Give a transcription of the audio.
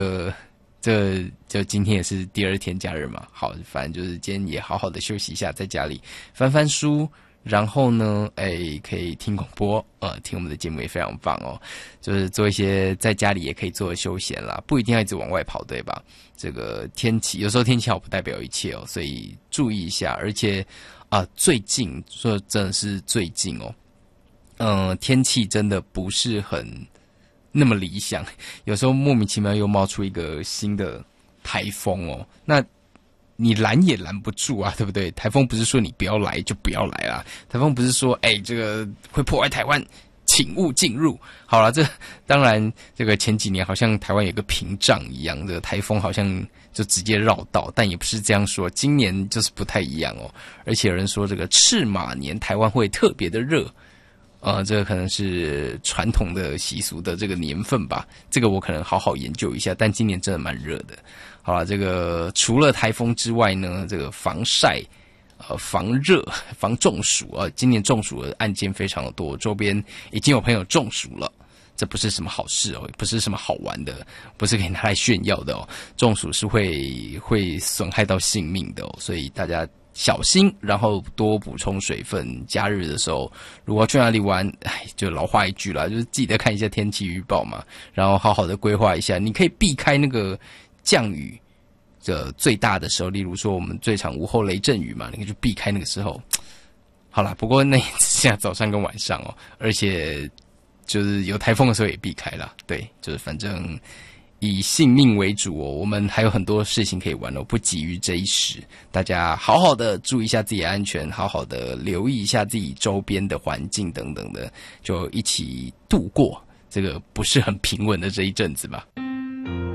这就今天也是第2天假日嘛，好，反正就是今天也好好的休息一下，在家里翻翻书，然后呢，可以听广播，听我们的节目也非常棒哦，就是做一些在家里也可以做的休闲啦，不一定要一直往外跑，对吧？这个天气有时候天气好不代表一切哦，所以注意一下，而且最近说真的是最近哦，天气真的不是很那么理想，有时候莫名其妙又冒出一个新的台风哦，那你拦也拦不住啊，对不对？台风不是说你不要来就不要来啦，台风不是说这个会破坏台湾，请勿进入。好了，这当然这个前几年好像台湾有个屏障一样，这个台风好像就直接绕道，但也不是这样说，今年就是不太一样哦，而且有人说这个赤马年台湾会特别的热。这个可能是传统的习俗的这个年份吧，这个我可能好好研究一下，但今年真的蛮热的。好了，这个除了台风之外呢，这个防晒、防热、防中暑今年中暑的案件非常的多，周边已经有朋友中暑了。这不是什么好事哦，不是什么好玩的，不是可以拿来炫耀的哦。中暑是会损害到性命的哦，所以大家小心，然后多补充水分。假日的时候，如果要去哪里玩，就老话一句啦，就是记得看一下天气预报嘛，然后好好的规划一下。你可以避开那个降雨的最大的时候，例如说我们最常午后雷阵雨嘛，你可以去避开那个时候。好啦，不过那现在早上跟晚上哦，而且就是有台风的时候也避开啦。对，就是反正以性命为主哦，我们还有很多事情可以玩哦，不急于这一时。大家好好的注意一下自己的安全，好好的留意一下自己周边的环境等等的，就一起度过这个不是很平稳的这一阵子吧。